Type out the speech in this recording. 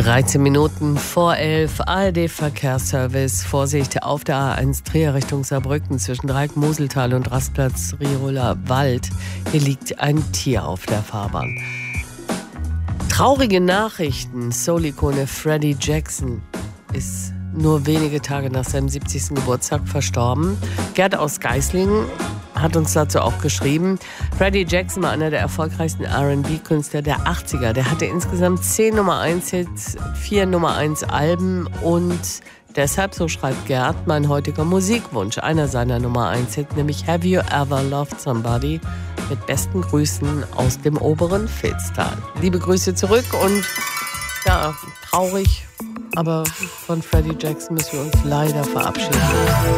13 Minuten vor 11, ARD-Verkehrsservice. Vorsicht auf der A1 Trier Richtung Saarbrücken zwischen Dreieck-Moseltal und Rastplatz Rieholer Wald. Hier liegt ein Tier auf der Fahrbahn. Traurige Nachrichten. Soul-Ikone Freddie Jackson ist nur wenige Tage nach seinem 70. Geburtstag verstorben. Gerd aus Geislingen hat uns dazu auch geschrieben. Freddie Jackson war einer der erfolgreichsten R&B-Künstler der 80er. Der hatte insgesamt 10 Nummer-1-Hits, 4 Nummer-1-Alben und deshalb, so schreibt Gerd, mein heutiger Musikwunsch, einer seiner Nummer-1-Hits, nämlich Have You Ever Loved Somebody? Mit besten Grüßen aus dem oberen Vilstal. Liebe Grüße zurück und ja, traurig, aber von Freddie Jackson müssen wir uns leider verabschieden.